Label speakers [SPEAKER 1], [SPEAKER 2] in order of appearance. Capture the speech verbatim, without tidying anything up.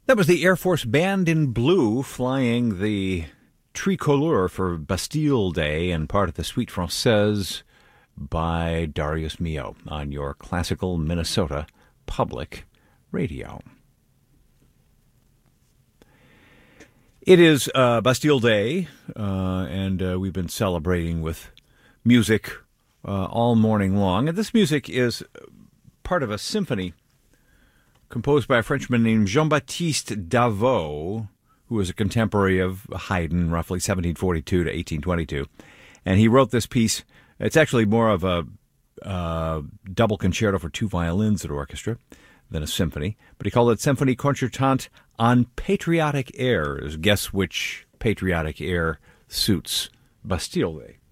[SPEAKER 1] That was the Air Force Band in Blue flying the tricolore for Bastille Day and part of the Suite Française by Darius Milhaud on your classical Minnesota Public Radio. It is uh, Bastille Day, uh, and uh, we've been celebrating with music uh, all morning long. And this music is part of a symphony composed by a Frenchman named Jean-Baptiste Davout, who was a contemporary of Haydn, roughly seventeen forty-two to eighteen twenty-two. And he wrote this piece. It's actually more of a uh, double concerto for two violins and orchestra than a symphony. But he called it Symphonie Concertante on Patriotic Airs. Guess which patriotic air suits Bastille Day?